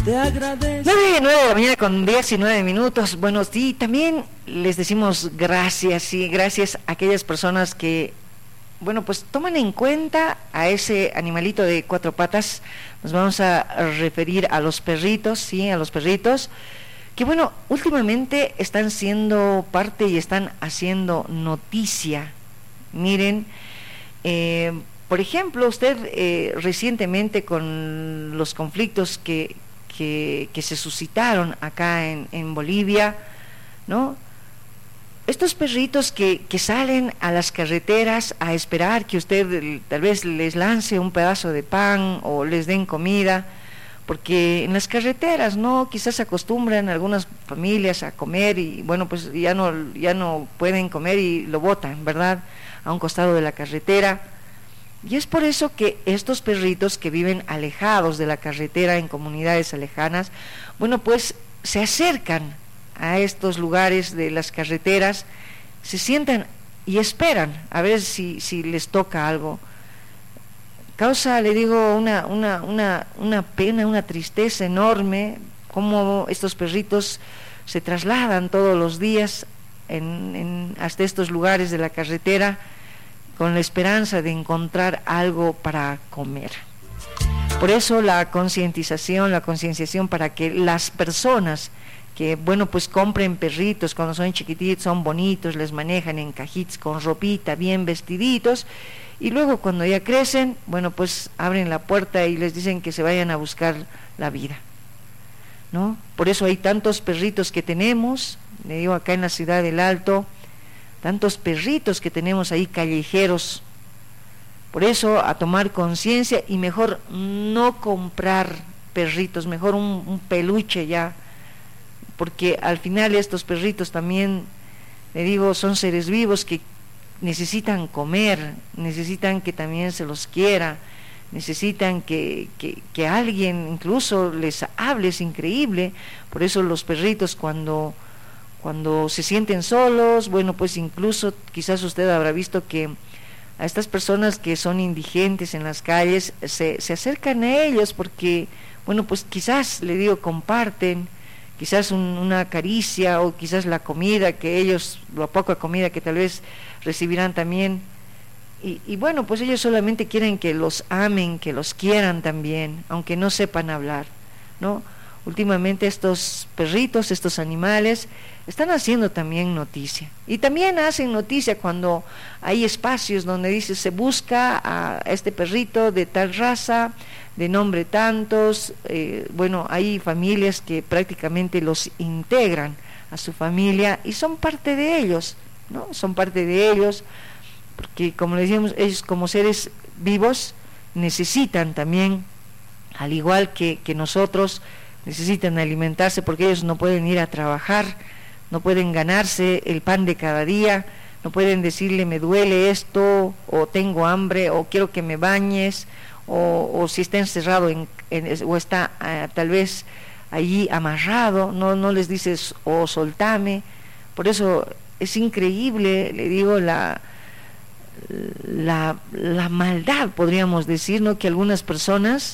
Te agradezco. 9 de la mañana con 19 minutos. Bueno, sí, también les decimos gracias, sí, gracias a aquellas personas que, bueno, pues toman en cuenta a ese animalito de cuatro patas. Nos vamos a referir a los perritos, sí, a los perritos, que bueno, últimamente están siendo parte y están haciendo noticia. Miren, por ejemplo, usted recientemente con los conflictos que se suscitaron acá en Bolivia, ¿no? Estos perritos que salen a las carreteras a esperar que usted tal vez les lance un pedazo de pan o les den comida, porque en las carreteras, ¿no? Quizás acostumbran algunas familias a comer y bueno, pues ya no pueden comer y lo botan, ¿verdad?, a un costado de la carretera. Y es por eso que estos perritos que viven alejados de la carretera en comunidades alejanas, bueno, pues se acercan a estos lugares de las carreteras, se sientan y esperan a ver si les toca algo. Causa, le digo, una pena, una tristeza enorme, cómo estos perritos se trasladan todos los días hasta estos lugares de la carretera con la esperanza de encontrar algo para comer. Por eso la concienciación para que las personas que, bueno, pues compren perritos cuando son chiquititos, son bonitos, les manejan en cajitas con ropita, bien vestiditos, y luego cuando ya crecen, bueno, pues abren la puerta y les dicen que se vayan a buscar la vida, ¿no? Por eso hay tantos perritos que tenemos, le digo, acá en la ciudad del Alto, tantos perritos que tenemos ahí callejeros. Por eso a tomar conciencia y mejor no comprar perritos, mejor un peluche ya, porque al final estos perritos también, le digo, son seres vivos que necesitan comer, necesitan que también se los quiera, necesitan que alguien incluso les hable, es increíble. Por eso los perritos cuando se sienten solos, bueno, pues incluso quizás usted habrá visto que a estas personas que son indigentes en las calles se acercan a ellos porque, bueno, pues quizás, le digo, comparten, quizás una caricia o quizás la comida que ellos, la poca comida que tal vez recibirán también, y bueno, pues ellos solamente quieren que los amen, que los quieran también, aunque no sepan hablar, ¿no? Últimamente estos perritos, estos animales, están haciendo también noticia. Y también hacen noticia cuando hay espacios donde dice se busca a este perrito de tal raza, de nombre tantos. Bueno, hay familias que prácticamente los integran a su familia y son parte de ellos, ¿no? Son parte de ellos, porque como le decíamos, ellos como seres vivos necesitan también, al igual que nosotros, necesitan alimentarse, porque ellos no pueden ir a trabajar, no pueden ganarse el pan de cada día, no pueden decirle me duele esto, o tengo hambre, o quiero que me bañes, o si está encerrado o está tal vez allí amarrado, no les dices o soltame. Por eso es increíble, le digo, la maldad, podríamos decir, ¿no?, que algunas personas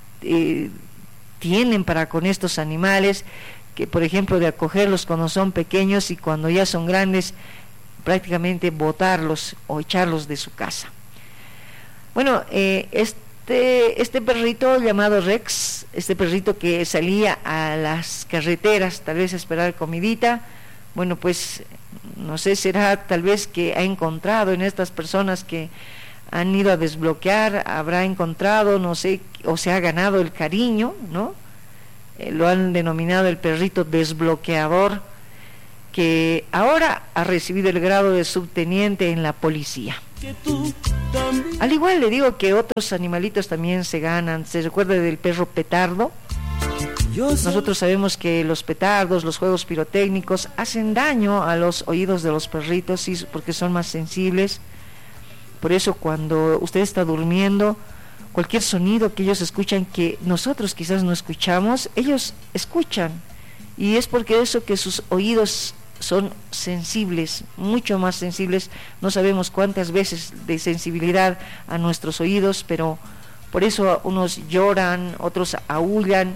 tienen para con estos animales, que por ejemplo de acogerlos cuando son pequeños y cuando ya son grandes prácticamente botarlos o echarlos de su casa. Bueno, este perrito llamado Rex, este perrito que salía a las carreteras tal vez a esperar comidita, bueno, pues no sé, será tal vez que ha encontrado en estas personas que han ido a desbloquear, habrá encontrado, no sé, o se ha ganado el cariño, ¿no? Lo han denominado el perrito desbloqueador, que ahora ha recibido el grado de subteniente en la policía. Al igual le digo que otros animalitos también se ganan. ¿Se recuerda del perro petardo? Nosotros sabemos que los petardos, los juegos pirotécnicos hacen daño a los oídos de los perritos, sí, porque son más sensibles. Por eso cuando usted está durmiendo, cualquier sonido que ellos escuchan que nosotros quizás no escuchamos, ellos escuchan, y es porque eso que sus oídos son sensibles, mucho más sensibles. No sabemos cuántas veces de sensibilidad a nuestros oídos, pero por eso unos lloran, otros aúllan,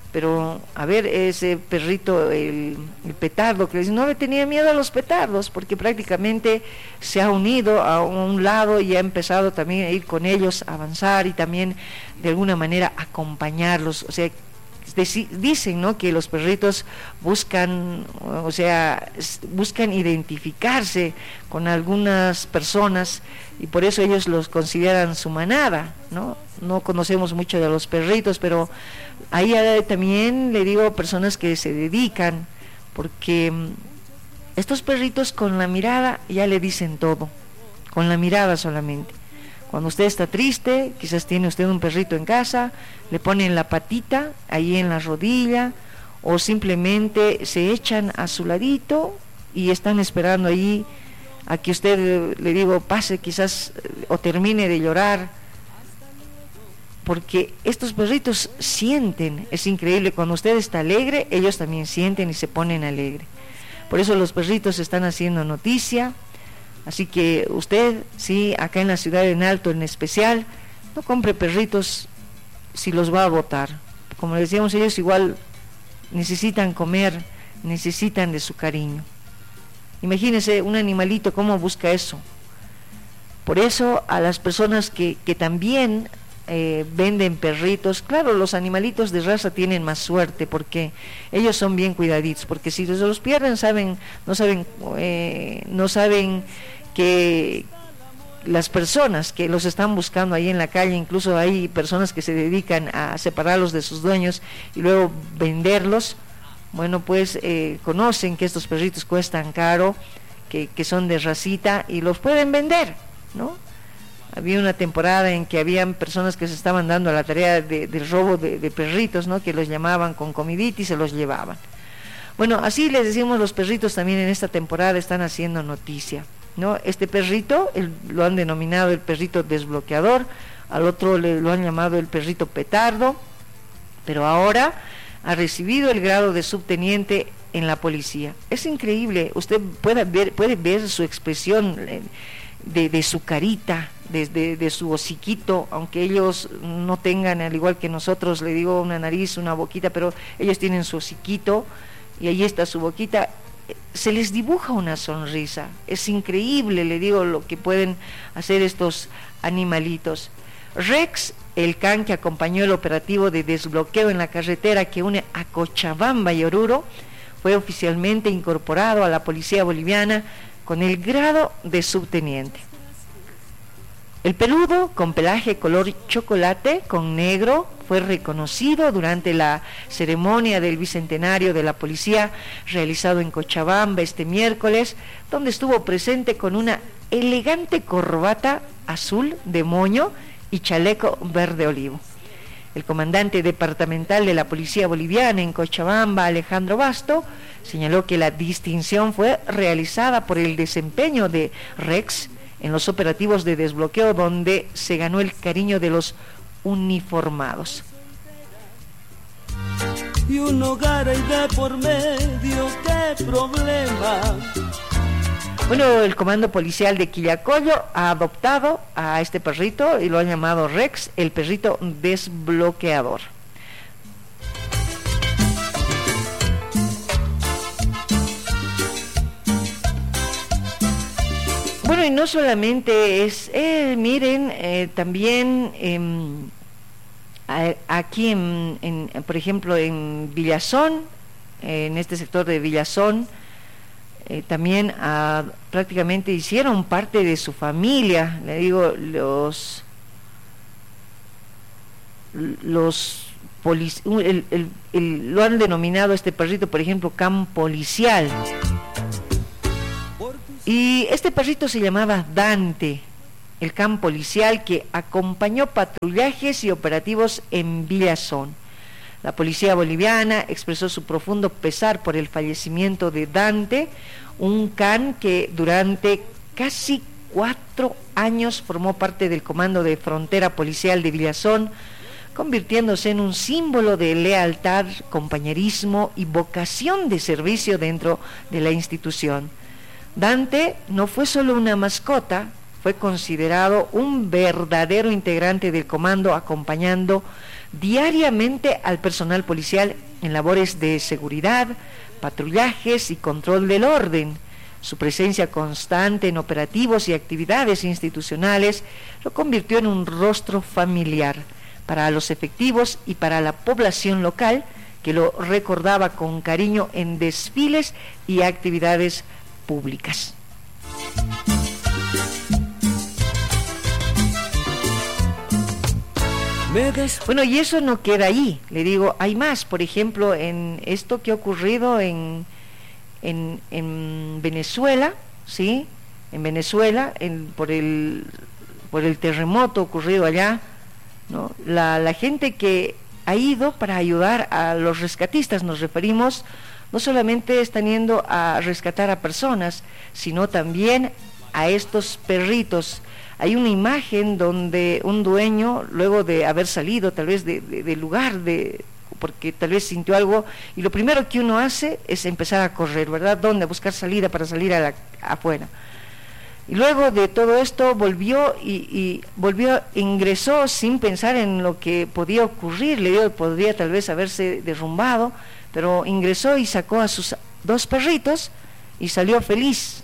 pero a ver, ese perrito, el petardo, que le dice, no le tenía miedo a los petardos, porque prácticamente se ha unido a un lado y ha empezado también a ir con ellos, a avanzar y también de alguna manera acompañarlos. O sea, dicen, ¿no?, que los perritos buscan, o sea, buscan identificarse con algunas personas y por eso ellos los consideran su manada, ¿no? No conocemos mucho de los perritos, pero ahí también le digo personas que se dedican, porque estos perritos con la mirada ya le dicen todo, con la mirada solamente. Cuando usted está triste, quizás tiene usted un perrito en casa, le ponen la patita ahí en la rodilla o simplemente se echan a su ladito y están esperando ahí a que usted, le digo, pase quizás o termine de llorar, porque estos perritos sienten, es increíble, cuando usted está alegre, ellos también sienten y se ponen alegre. Por eso los perritos están haciendo noticia. Así que usted, sí, acá en la ciudad de Alto en especial, no compre perritos si los va a botar. Como decíamos, ellos igual necesitan comer, necesitan de su cariño. Imagínense un animalito cómo busca eso. Por eso a las personas que también venden perritos, claro, los animalitos de raza tienen más suerte porque ellos son bien cuidaditos, porque si los pierden no saben que las personas que los están buscando ahí en la calle, incluso hay personas que se dedican a separarlos de sus dueños y luego venderlos. Bueno, pues conocen que estos perritos cuestan caro, que son de racita y los pueden vender, ¿no? Había una temporada en que habían personas que se estaban dando a la tarea del robo de perritos, ¿no?, que los llamaban con comidita y se los llevaban. Bueno, así les decimos, los perritos también en esta temporada están haciendo noticia, ¿no? Este perrito lo han denominado el perrito desbloqueador, al otro lo han llamado el perrito petardo, pero ahora ha recibido el grado de subteniente en la policía. Es increíble, usted puede ver su expresión de su carita, de su hociquito, aunque ellos no tengan, al igual que nosotros, le digo, una nariz, una boquita, pero ellos tienen su hociquito y ahí está su boquita, se les dibuja una sonrisa. Es increíble, le digo, lo que pueden hacer estos animalitos. Rex, el can que acompañó el operativo de desbloqueo en la carretera que une a Cochabamba y Oruro, fue oficialmente incorporado a la policía boliviana con el grado de subteniente. El peludo, con pelaje color chocolate con negro, fue reconocido durante la ceremonia del bicentenario de la policía realizado en Cochabamba este miércoles, donde estuvo presente con una elegante corbata azul de moño y chaleco verde olivo. El comandante departamental de la policía boliviana en Cochabamba, Alejandro Basto, señaló que la distinción fue realizada por el desempeño de Rex en los operativos de desbloqueo, donde se ganó el cariño de los uniformados. Y un hogar hay de por medio, qué problema. Bueno, el comando policial de Quillacollo ha adoptado a este perrito y lo ha llamado Rex, el perrito desbloqueador. Bueno, y no solamente es, miren, también aquí por ejemplo, en Villazón, en este sector de Villazón, también prácticamente hicieron parte de su familia, le digo, lo han denominado este perrito, por ejemplo, can policial. Y este perrito se llamaba Dante, el can policial que acompañó patrullajes y operativos en Villazón. La policía boliviana expresó su profundo pesar por el fallecimiento de Dante, un can que durante casi 4 años formó parte del comando de frontera policial de Villazón, convirtiéndose en un símbolo de lealtad, compañerismo y vocación de servicio dentro de la institución. Dante no fue solo una mascota, fue considerado un verdadero integrante del comando, acompañando diariamente al personal policial en labores de seguridad, patrullajes y control del orden. Su presencia constante en operativos y actividades institucionales lo convirtió en un rostro familiar para los efectivos y para la población local, que lo recordaba con cariño en desfiles y actividades públicas. Bueno, y eso no queda ahí, le digo, hay más. Por ejemplo, en esto que ha ocurrido en Venezuela, ¿sí? En Venezuela, por el terremoto ocurrido allá, ¿no? La gente que ha ido para ayudar a los rescatistas, nos referimos, no solamente están yendo a rescatar a personas, sino también a estos perritos. Hay una imagen donde un dueño, luego de haber salido tal vez del lugar, porque tal vez sintió algo, y lo primero que uno hace es empezar a correr, ¿verdad? ¿Dónde? A buscar salida para salir afuera. Y luego de todo esto volvió, ingresó sin pensar en lo que podía ocurrir, podría tal vez haberse derrumbado, pero ingresó y sacó a sus 2 perritos y salió feliz.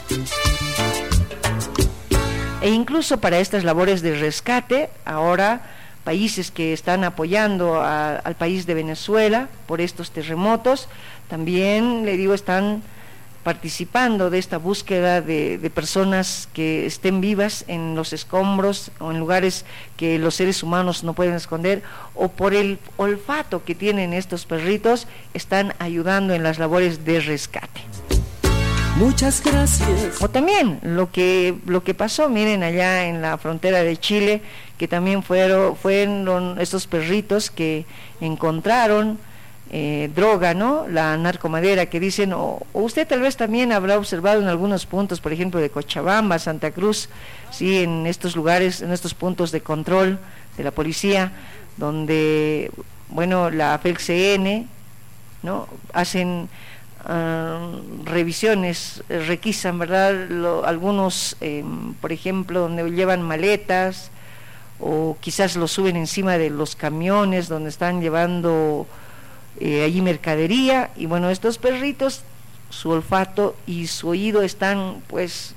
E incluso para estas labores de rescate, ahora países que están apoyando al país de Venezuela por estos terremotos, también, le digo, están participando de esta búsqueda de personas que estén vivas en los escombros o en lugares que los seres humanos no pueden esconder, o por el olfato que tienen estos perritos, están ayudando en las labores de rescate. Muchas gracias. O también lo que pasó, miren, allá en la frontera de Chile, que también fueron estos perritos que encontraron droga, ¿no? La narcomadera, que dicen, o usted tal vez también habrá observado en algunos puntos, por ejemplo, de Cochabamba, Santa Cruz, sí, en estos lugares, en estos puntos de control de la policía, donde, bueno, la FELCN, ¿no? Hacen revisiones, requisan, ¿verdad? Algunos, por ejemplo, donde llevan maletas, o quizás lo suben encima de los camiones donde están llevando allí mercadería, y bueno, estos perritos, su olfato y su oído están pues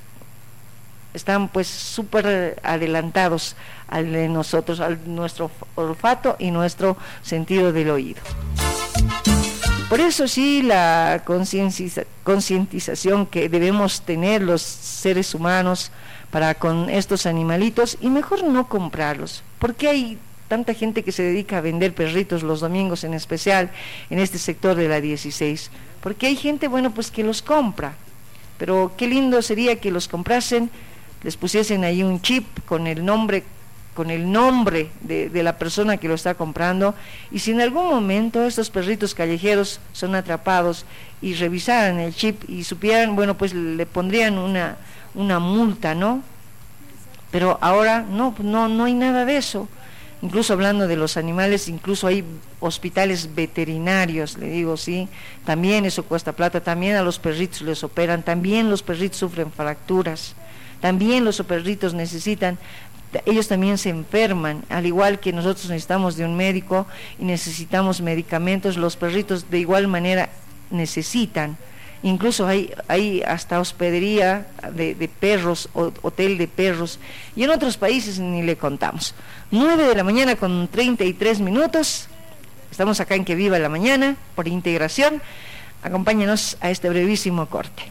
súper adelantados al de nosotros, nuestro olfato y nuestro sentido del oído. Por eso sí, la concientización que debemos tener los seres humanos para con estos animalitos, y mejor no comprarlos, porque hay tanta gente que se dedica a vender perritos los domingos, en especial en este sector de la 16, porque hay gente, bueno, pues que los compra, pero qué lindo sería que los comprasen, les pusiesen ahí un chip con el nombre de la persona que lo está comprando, y si en algún momento estos perritos callejeros son atrapados y revisaran el chip y supieran, bueno, pues le pondrían una multa, ¿no? Pero ahora no hay nada de eso. Incluso hablando de los animales, incluso hay hospitales veterinarios, le digo, sí, también eso cuesta plata, también a los perritos les operan, también los perritos sufren fracturas, también los perritos necesitan, ellos también se enferman, al igual que nosotros necesitamos de un médico y necesitamos medicamentos, los perritos de igual manera necesitan. Incluso hay hasta hospedería de perros, hotel de perros, y en otros países ni le contamos. 9 de la mañana con 33 minutos, estamos acá en Que Viva la Mañana, por Integración. Acompáñanos a este brevísimo corte.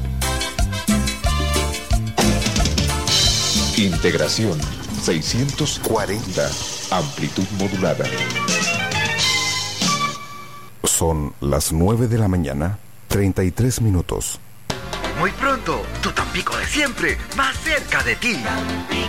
Integración 640, amplitud modulada. Son las 9 de la mañana, 33 minutos. Muy pronto, tu Tampico de siempre, más cerca de ti.